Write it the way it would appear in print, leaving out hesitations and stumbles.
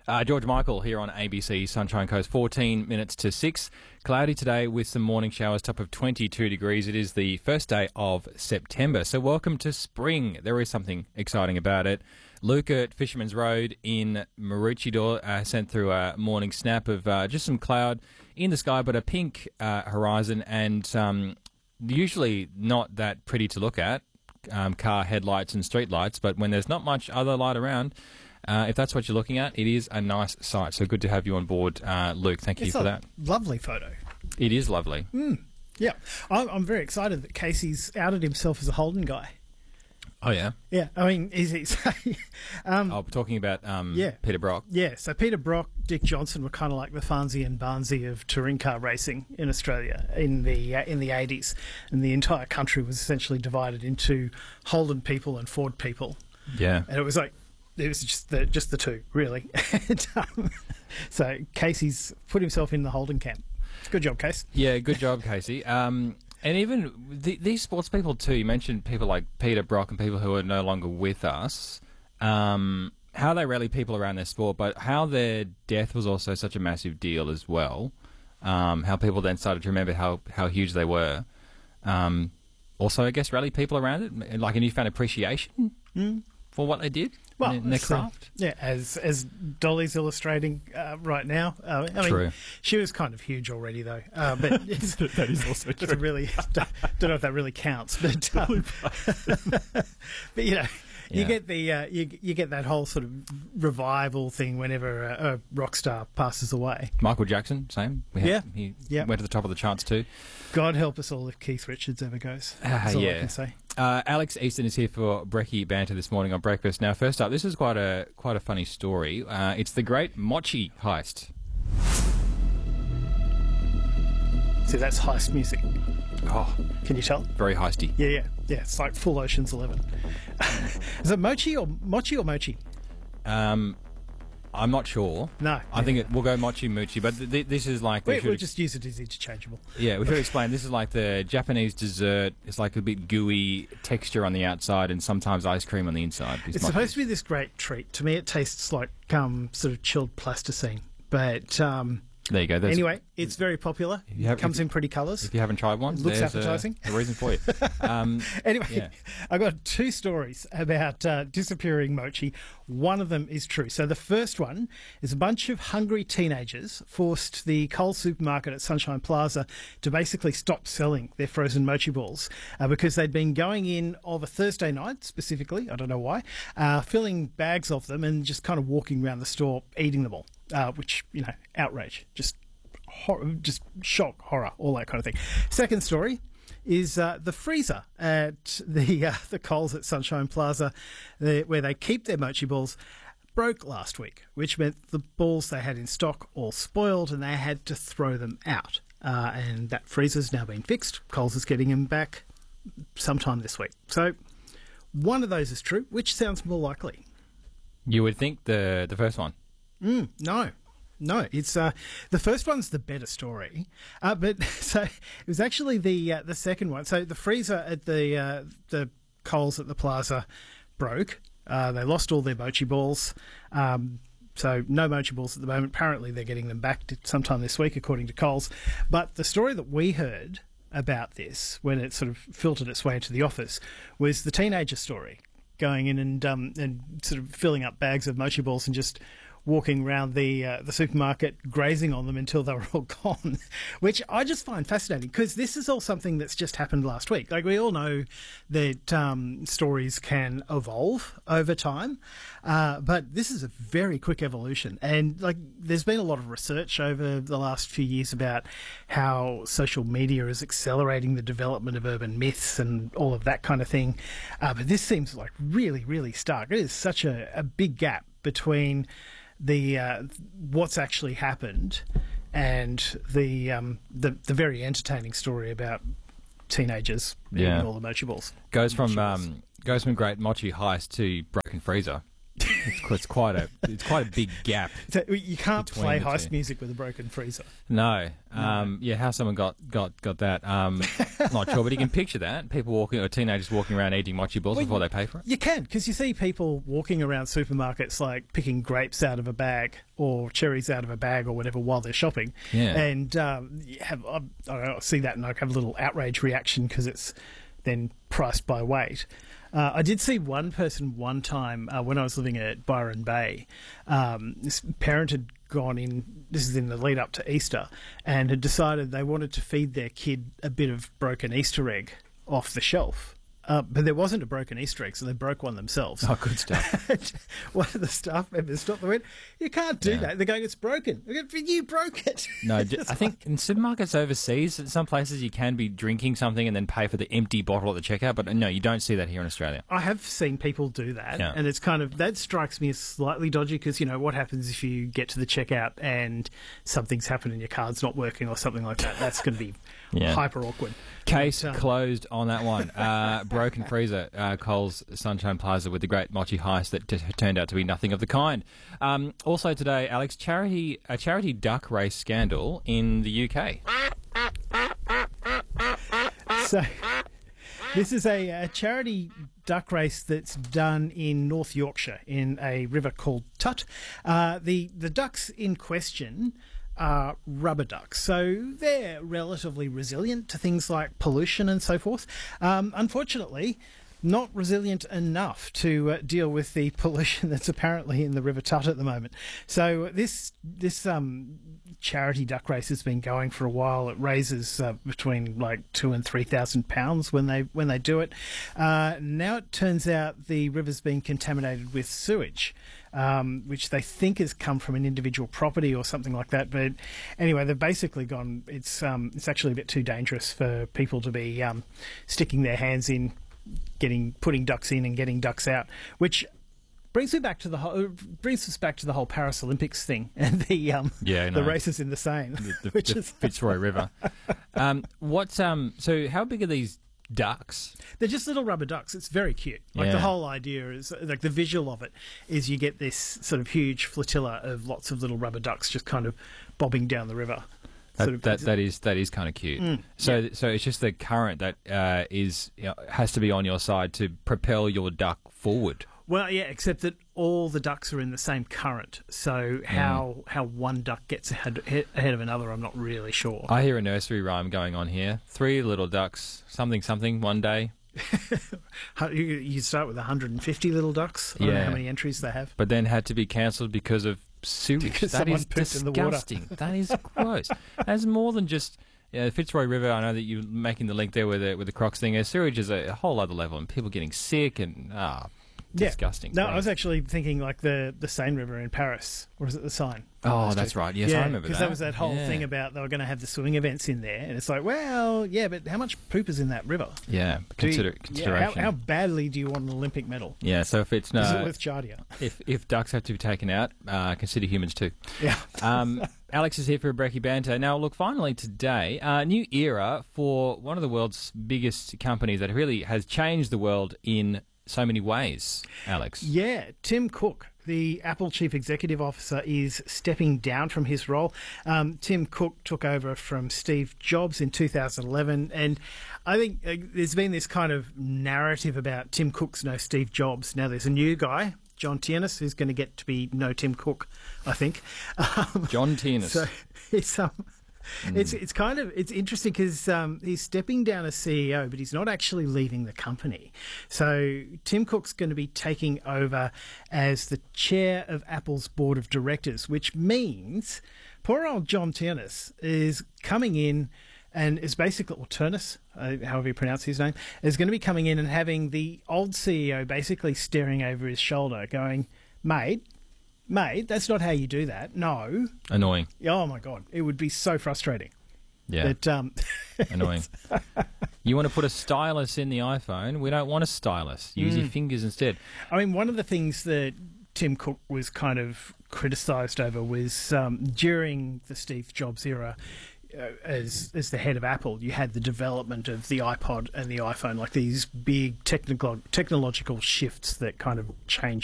George Michael here on ABC Sunshine Coast, 14 minutes to 6. Cloudy today with some morning showers, top of 22 degrees. It is the first day of September, so welcome to spring. There is something exciting about it. Luke at Fisherman's Road in Maroochydore sent through a morning snap of just some cloud in the sky, but a pink horizon, and usually not that pretty to look at, car headlights and street lights, but when there's not much other light around, if that's what you're looking at, it is a nice sight. So good to have you on board, Luke. Thank you for that. Lovely photo. It is lovely. Yeah. I'm very excited that Casey's outed himself as a Holden guy. Oh, yeah? Yeah. I mean, is he we're talking about Peter Brock. Yeah. So Peter Brock, Dick Johnson were kind of like the Farnsey and Barnsey of touring car racing in Australia in the 80s. And the entire country was essentially divided into Holden people and Ford people. Yeah. And it was just the two, really. So Casey's put himself in the Holden camp. Good job, Case. Yeah, good job, Casey. And even these sports people too, you mentioned people like Peter Brock and people who are no longer with us, how they rally people around their sport, but how their death was also such a massive deal as well. How people then started to remember how huge they were. Also, I guess, rally people around it, like a newfound appreciation for what they did in their craft. As Dolly's illustrating right now. True. She was kind of huge already, though. But that is also true. It's a really don't know if that really counts, but but you know. You get the you get that whole sort of revival thing whenever a rock star passes away. Michael Jackson, same. He went to the top of the charts too. God help us all if Keith Richards ever goes. That's all I can say. Alex Easton is here for Brekkie Banter this morning on breakfast. Now, first up, this is quite a funny story. It's the Great Mochi Heist. See, that's heist music. Oh, can you tell? Very heisty. Yeah. It's like full Ocean's 11. Is it Mochi or Mochi? I'm not sure. No. I think we'll go Mochi Mochi, but this is like... We'll just use it as interchangeable. Yeah, we should explain. This is like the Japanese dessert. It's like a bit gooey texture on the outside and sometimes ice cream on the inside. It's supposed to be this great treat. To me, it tastes like sort of chilled plasticine. But... there you go. Anyway, it's very popular. It comes in pretty colours. If you haven't tried one, it looks appetising. A reason for you. Anyway, I've got two stories about disappearing mochi. One of them is true. So the first one is a bunch of hungry teenagers forced the Coles supermarket at Sunshine Plaza to basically stop selling their frozen mochi balls because they'd been going in of a Thursday night, specifically, I don't know why, filling bags of them and just kind of walking around the store eating them all. Which, outrage, just shock, horror, all that kind of thing. Second story is the freezer at the Coles at Sunshine Plaza, where they keep their mochi balls, broke last week, which meant the balls they had in stock all spoiled and they had to throw them out. And that freezer's now been fixed. Coles is getting them back sometime this week. So one of those is true. Which sounds more likely? You would think the first one. No, it's the first one's the better story, but so it was actually the second one. So the freezer at the Coles at the Plaza broke. They lost all their mochi balls. So no mochi balls at the moment. Apparently they're getting them back sometime this week, according to Coles. But the story that we heard about this when it sort of filtered its way into the office was the teenager story, going in and sort of filling up bags of mochi balls and just walking around the supermarket, grazing on them until they were all gone, which I just find fascinating because this is all something that's just happened last week. Like, we all know that stories can evolve over time, but this is a very quick evolution. And there's been a lot of research over the last few years about how social media is accelerating the development of urban myths and all of that kind of thing. But this seems like really, really stark. It is such a big gap between the what's actually happened and the very entertaining story about teenagers eating all the mochi balls. Goes from great mochi heist to broken freezer. It's quite a big gap. So you can't Between play the heist two. music with a broken freezer. No. Yeah, how someone got that, not sure, but you can picture that. People walking, or teenagers walking around eating mochi balls before they pay for it. You can, because you see people walking around supermarkets like picking grapes out of a bag or cherries out of a bag or whatever while they're shopping. Yeah. And you have, I don't know, I see that and I have a little outrage reaction because it's then priced by weight. I did see one person one time when I was living at Byron Bay. This parent had gone in, this is in the lead up to Easter, and had decided they wanted to feed their kid a bit of broken Easter egg off the shelf. But there wasn't a broken Easter egg, so they broke one themselves. Oh, good stuff. One of the staff members stopped and went, "You can't do that." They're going, "It's broken." I go, "You broke it." No, I think in supermarkets overseas, in some places you can be drinking something and then pay for the empty bottle at the checkout, but no, you don't see that here in Australia. I have seen people do that, Yeah. and it's kind of, that strikes me as slightly dodgy because, you know, what happens if you get to the checkout and something's happened and your card's not working or something like that? That's going to be hyper awkward. Case closed on that one. Broken freezer, Coles Sunshine Plaza with the great mochi heist that turned out to be nothing of the kind. Also today, Alex, a charity duck race scandal in the UK. So this is a charity duck race that's done in North Yorkshire in a river called Tut. The ducks in question are rubber ducks, so they're relatively resilient to things like pollution and so forth. Unfortunately, not resilient enough to deal with the pollution that's apparently in the River Tut at the moment. So this charity duck race has been going for a while. It raises between like £2,000 and £3,000 when they do it. Now it turns out the river's been contaminated with sewage, which they think has come from an individual property or something like that. But anyway, they've basically gone, it's actually a bit too dangerous for people to be sticking their hands in, putting ducks in and getting ducks out, which brings us back to the whole Paris Olympics thing and the races in the Seine, the is Fitzroy River. So how big are these ducks? They're just little rubber ducks. It's very cute. Like the whole idea is, like the visual of it is, you get this sort of huge flotilla of lots of little rubber ducks just kind of bobbing down the river. That is kind of cute. So it's just the current that has to be on your side to propel your duck forward. Well, yeah, except that all the ducks are in the same current. So how one duck gets ahead of another, I'm not really sure. I hear a nursery rhyme going on here. 3 little ducks, something, one day. You start with 150 little ducks. I don't know how many entries they have. But then had to be cancelled because of sewage. Because that someone is pooped in the water. disgusting. That is gross. That's more than just Fitzroy River. I know that you're making the link there with the Crocs thing. Sewage is a whole other level, and people getting sick and disgusting. No, I was actually thinking like the Seine River in Paris, or is it the Seine? Oh, that's right. Yes, I remember that. Because that was that whole thing about they were going to have the swimming events in there, and it's like, well, yeah, but how much poop is in that river? Yeah, consideration. How badly do you want an Olympic medal? Yeah, so if it's is it worth Jardia? If ducks have to be taken out, consider humans too. Yeah. Alex is here for a Brekkie Banter. Now, look, finally today, a new era for one of the world's biggest companies that really has changed the world in so many ways, Alex. Yeah, Tim Cook, the Apple Chief Executive Officer, is stepping down from his role. Tim Cook took over from Steve Jobs in 2011, and I think there's been this kind of narrative about Tim Cook's no Steve Jobs. Now there's a new guy, John Tiernan, who's going to get to be no Tim Cook, I think. John Tiernan. So it's interesting because he's stepping down as CEO, but he's not actually leaving the company. So Tim Cook's going to be taking over as the chair of Apple's board of directors, which means poor old John Tiernan is coming in and is basically, or Ternus, however you pronounce his name, is going to be coming in and having the old CEO basically staring over his shoulder going, mate, that's not how you do that. No. Annoying. Oh, my God. It would be so frustrating. Yeah. But, annoying. You want to put a stylus in the iPhone? We don't want a stylus. Use your fingers instead. I mean, one of the things that Tim Cook was kind of criticised over was during the Steve Jobs era, as the head of Apple, you had the development of the iPod and the iPhone, like these big technological shifts that kind of changed